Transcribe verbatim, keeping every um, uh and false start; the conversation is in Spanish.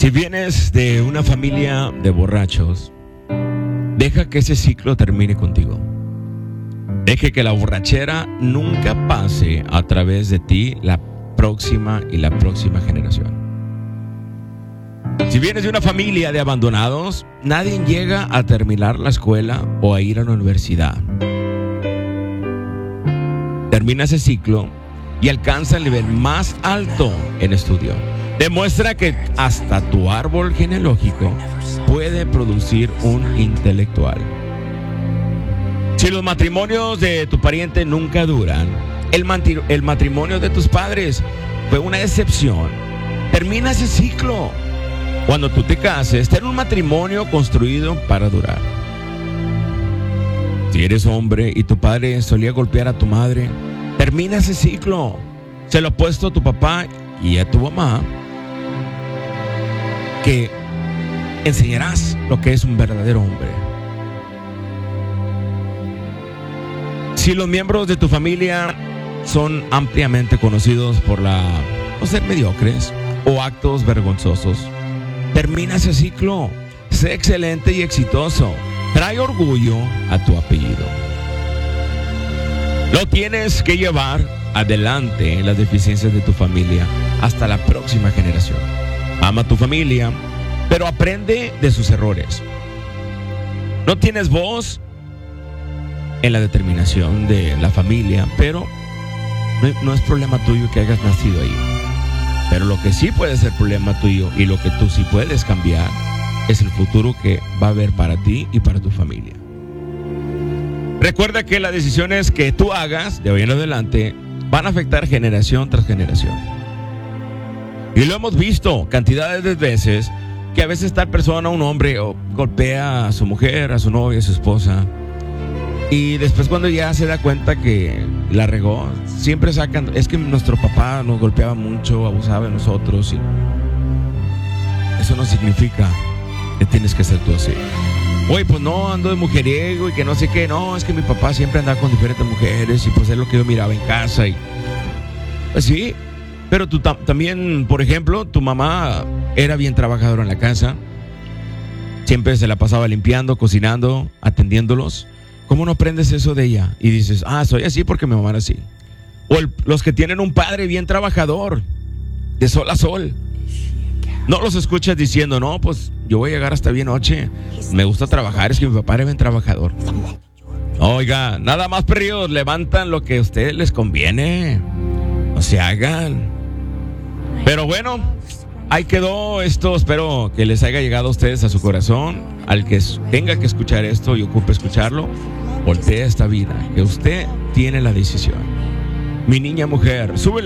Si vienes de una familia de borrachos, deja que ese ciclo termine contigo. Deje que la borrachera nunca pase a través de ti la próxima y la próxima generación. Si vienes de una familia de abandonados, nadie llega a terminar la escuela o a ir a la universidad. Termina ese ciclo y alcanza el nivel más alto en estudio. Demuestra que hasta tu árbol genealógico puede producir un intelectual. Si los matrimonios de tu pariente nunca duran, el, mantri- el matrimonio de tus padres fue una excepción. Termina ese ciclo. Cuando tú te cases, ten un matrimonio construido para durar. Si eres hombre y tu padre solía golpear a tu madre, termina ese ciclo. Se lo ha puesto a tu papá y a tu mamá, que enseñarás lo que es un verdadero hombre. Si los miembros de tu familia son ampliamente conocidos por la, por ser mediocres o actos vergonzosos, termina ese ciclo. Sé excelente y exitoso. Trae orgullo a tu apellido. Lo tienes que llevar adelante en las deficiencias de tu familia hasta la próxima generación. Ama a tu familia, pero aprende de sus errores. No tienes voz en la determinación de la familia, pero no, no es problema tuyo que hayas nacido ahí. Pero lo que sí puede ser problema tuyo y lo que tú sí puedes cambiar es el futuro que va a haber para ti y para tu familia. Recuerda que las decisiones que tú hagas de hoy en adelante van a afectar generación tras generación. Y lo hemos visto cantidades de veces, que a veces tal persona, un hombre, o golpea a su mujer, a su novia, a su esposa, y después cuando ya se da cuenta que la regó, siempre sacan, es que nuestro papá nos golpeaba mucho, abusaba de nosotros, y eso no significa que tienes que ser tú así. Oye, pues no, ando de mujeriego y que no sé qué. No, es que mi papá siempre andaba con diferentes mujeres y pues es lo que yo miraba en casa. Y pues sí, pero tú tam- también, por ejemplo, tu mamá era bien trabajadora en la casa. Siempre se la pasaba limpiando, cocinando, atendiéndolos. ¿Cómo no aprendes eso de ella? Y dices, ah, soy así porque mi mamá era así. O el, los que tienen un padre bien trabajador, de sol a sol. No los escuchas diciendo, no, pues yo voy a llegar hasta bien noche. Me gusta trabajar, es que mi papá era bien trabajador. Oiga, nada más, perrillos, levantan lo que a ustedes les conviene. No se hagan. Pero bueno, ahí quedó esto. Espero que les haya llegado a ustedes a su corazón. Al que tenga que escuchar esto y ocupe escucharlo, voltea esta vida, que usted tiene la decisión. Mi niña mujer, súbele.